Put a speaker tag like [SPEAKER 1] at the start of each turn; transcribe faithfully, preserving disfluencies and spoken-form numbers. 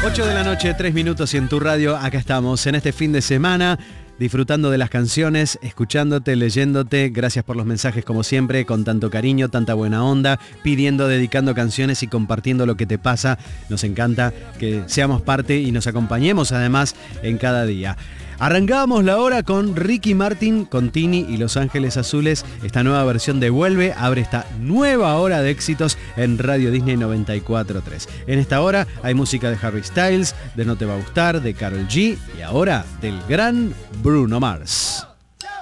[SPEAKER 1] ocho de la noche, tres minutos y en tu radio, acá estamos en este fin de semana, disfrutando de las canciones, escuchándote, leyéndote. Gracias por los mensajes como siempre, con tanto cariño, tanta buena onda, pidiendo, dedicando canciones y compartiendo lo que te pasa. Nos encanta que seamos parte y nos acompañemos además en cada día. Arrancábamos la hora con Ricky Martin, con Tini y Los Ángeles Azules. Esta nueva versión de Vuelve abre esta nueva hora de éxitos en Radio Disney noventa y cuatro punto tres. En esta hora hay música de Harry Styles, de No Te Va a Gustar, de Karol G y ahora del gran Bruno Mars.